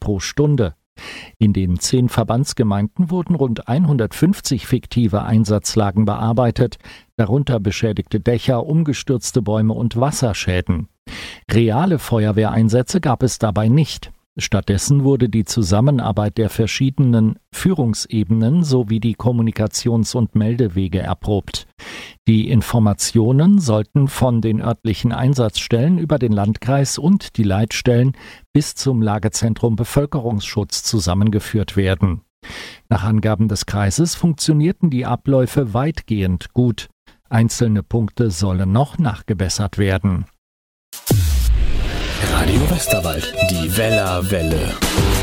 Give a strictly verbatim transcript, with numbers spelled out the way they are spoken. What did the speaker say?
pro Stunde. In den zehn Verbandsgemeinden wurden rund hundertfünfzig fiktive Einsatzlagen bearbeitet, darunter beschädigte Dächer, umgestürzte Bäume und Wasserschäden. Reale Feuerwehreinsätze gab es dabei nicht. Stattdessen wurde die Zusammenarbeit der verschiedenen Führungsebenen sowie die Kommunikations- und Meldewege erprobt. Die Informationen sollten von den örtlichen Einsatzstellen über den Landkreis und die Leitstellen bis zum Lagezentrum Bevölkerungsschutz zusammengeführt werden. Nach Angaben des Kreises funktionierten die Abläufe weitgehend gut. Einzelne Punkte sollen noch nachgebessert werden. Radio Westerwald, die Weller Welle.